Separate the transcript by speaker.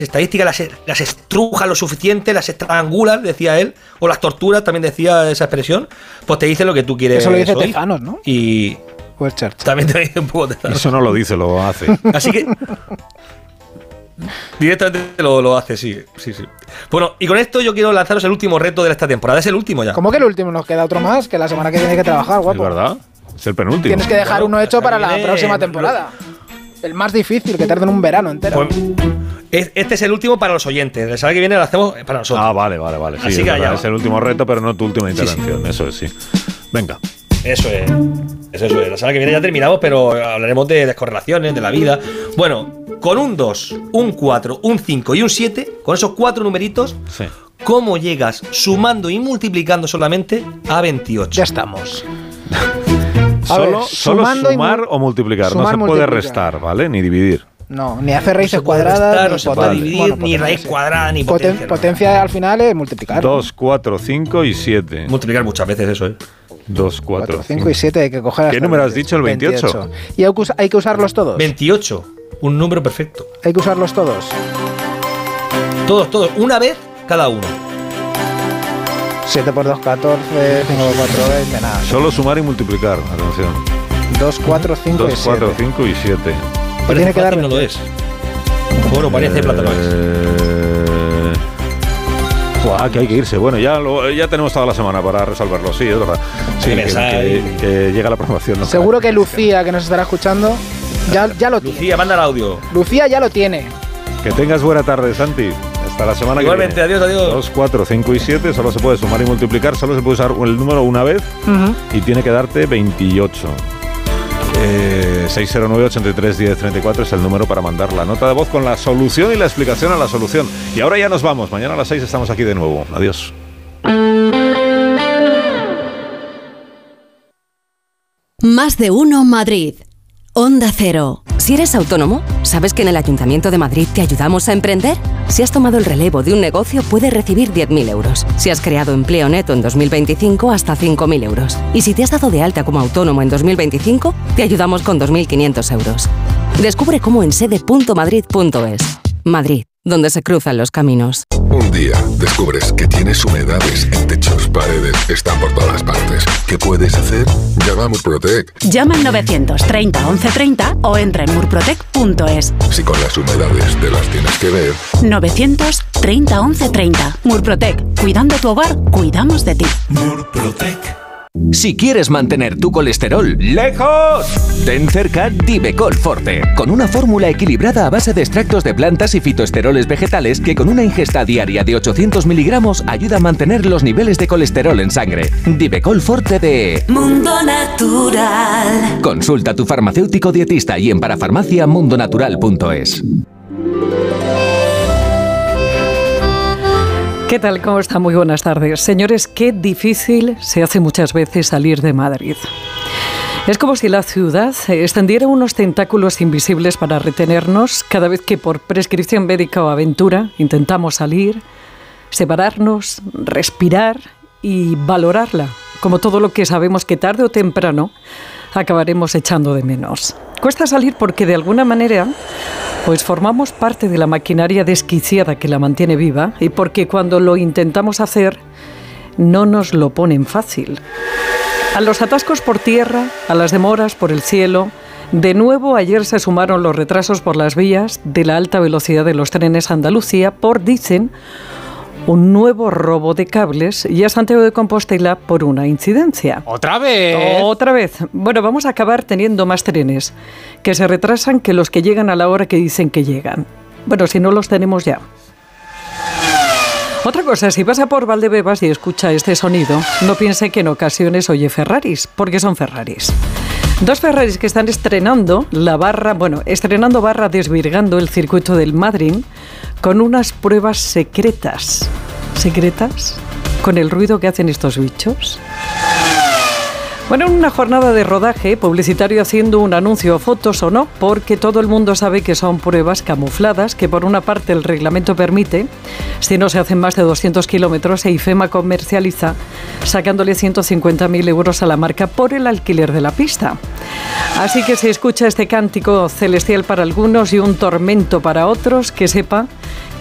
Speaker 1: estadísticas las estrujan lo suficiente, las estrangulan, decía él, o las torturas, también decía esa expresión, pues te dicen lo que tú quieres.
Speaker 2: Eso lo dice Tezanos, ¿no?
Speaker 1: Y
Speaker 2: pues Churchill.
Speaker 1: También te dice un poco Tezanos.
Speaker 3: Eso no lo dice, lo hace.
Speaker 1: Así que directamente lo hace, sí. Bueno, y con esto yo quiero lanzaros el último reto de esta temporada. Es el último ya.
Speaker 2: ¿Cómo que el último? Nos queda otro más, que la semana que viene hay que trabajar, guapo.
Speaker 3: Es verdad, es el penúltimo.
Speaker 2: Tienes que dejar uno hecho para la próxima temporada. El más difícil, que tarden un verano entero.
Speaker 1: Pues, este es el último para los oyentes. La semana que viene lo hacemos para nosotros.
Speaker 3: Ah, vale. Sí,
Speaker 1: así que
Speaker 3: es el último reto, pero no tu última intervención. Sí. Eso es, sí. Venga.
Speaker 1: Eso es. La semana que viene ya terminamos, pero hablaremos de descorrelaciones, de la vida. Bueno, con un 2, un 4, un 5 y un 7, con esos 4 numeritos,
Speaker 3: sí.
Speaker 1: ¿Cómo llegas sumando y multiplicando solamente a 28?
Speaker 2: Ya estamos.
Speaker 3: Solo sumar o multiplicar. No se puede restar, ¿vale? Ni dividir.
Speaker 2: No, ni hacer raíces cuadradas,
Speaker 1: no se puede dividir, ni raíz cuadrada, ni potencia.
Speaker 2: Potencia al final es multiplicar.
Speaker 3: 2, 4, 5 y 7.
Speaker 1: Multiplicar muchas veces eso, ¿eh?
Speaker 3: 2, 4,
Speaker 2: 5 y 7 hay que coger hasta
Speaker 3: ¿Qué número has dicho? ¿El 28?
Speaker 2: ¿Y hay que usarlos todos?
Speaker 1: 28, un número perfecto.
Speaker 2: ¿Hay que usarlos todos?
Speaker 1: Todos, una vez cada uno.
Speaker 2: 7 por 2, 14, 5 por 4, 20, nada.
Speaker 3: Solo sumar y multiplicar, atención.
Speaker 2: 2, 4, 5 y 7.
Speaker 3: 2, 4, 5 y 7.
Speaker 1: Tiene que dar no lo es. Bueno, parece plata no es.
Speaker 3: Que hay que irse. Bueno, ya tenemos toda la semana para resolverlo. Sí, es verdad. Sí, que llega la promoción. No
Speaker 2: seguro que Lucía, que nos estará escuchando, ya lo tiene.
Speaker 1: Lucía, manda el audio.
Speaker 2: Lucía ya lo tiene.
Speaker 3: Que tengas buena tarde, Santi. Hasta la semana
Speaker 1: igualmente,
Speaker 3: que viene.
Speaker 1: Igualmente, adiós.
Speaker 3: 2, 4, 5 y 7. Solo se puede sumar y multiplicar. Solo se puede usar el número una vez. Y tiene que darte 28. 609-83-1034 es el número para mandar la nota de voz con la solución y la explicación a la solución. Y ahora ya nos vamos. Mañana a las 6 estamos aquí de nuevo. Adiós.
Speaker 4: Más de uno Madrid. Onda Cero.
Speaker 5: Si eres autónomo, ¿sabes que en el Ayuntamiento de Madrid te ayudamos a emprender? Si has tomado el relevo de un negocio, puedes recibir 10.000 euros. Si has creado empleo neto en 2025, hasta 5.000 euros. Y si te has dado de alta como autónomo en 2025, te ayudamos con 2.500 euros. Descubre cómo en sede.madrid.es. Madrid, donde se cruzan los caminos.
Speaker 6: Un día descubres que tienes humedades en techos, paredes, están por todas partes. ¿Qué puedes hacer? Llama a Murprotec.
Speaker 7: Llama al 930 1130 o entra en murprotec.es.
Speaker 6: Si con las humedades te las tienes que ver.
Speaker 7: 930 1130. Murprotec. Cuidando tu hogar, cuidamos de ti.
Speaker 8: Murprotec. Si quieres mantener tu colesterol lejos, ten cerca Divecol Forte, con una fórmula equilibrada a base de extractos de plantas y fitoesteroles vegetales que con una ingesta diaria de 800 miligramos ayuda a mantener los niveles de colesterol en sangre. Divecol Forte de
Speaker 9: Mundo Natural.
Speaker 8: Consulta a tu farmacéutico dietista y en parafarmacia mundonatural.es.
Speaker 10: ¿Qué tal? ¿Cómo está? Muy buenas tardes. Señores, qué difícil se hace muchas veces salir de Madrid. Es como si la ciudad extendiera unos tentáculos invisibles para retenernos cada vez que por prescripción médica o aventura intentamos salir, separarnos, respirar y valorarla, como todo lo que sabemos que tarde o temprano acabaremos echando de menos. Cuesta salir porque de alguna manera pues formamos parte de la maquinaria desquiciada que la mantiene viva y porque cuando lo intentamos hacer no nos lo ponen fácil. A los atascos por tierra, a las demoras por el cielo, de nuevo ayer se sumaron los retrasos por las vías de la alta velocidad de los trenes a Andalucía por, dicen, un nuevo robo de cables y a Santiago de Compostela por una incidencia.
Speaker 2: ¿Otra vez?
Speaker 10: Otra vez. Bueno, vamos a acabar teniendo más trenes que se retrasan que los que llegan a la hora que dicen que llegan. Bueno, si no los tenemos ya. Otra cosa, si pasa por Valdebebas y escucha este sonido, no piense que en ocasiones oye Ferraris, porque son Ferraris. 2 Ferraris que están estrenando desvirgando el circuito del Madrid con unas pruebas secretas. ¿Secretas? ¿Con el ruido que hacen estos bichos? Bueno, en una jornada de rodaje, publicitario haciendo un anuncio, fotos o no, porque todo el mundo sabe que son pruebas camufladas, que por una parte el reglamento permite, si no se hacen más de 200 kilómetros, e IFEMA comercializa, sacándole 150.000 euros a la marca por el alquiler de la pista. Así que si escucha este cántico celestial para algunos y un tormento para otros, que sepa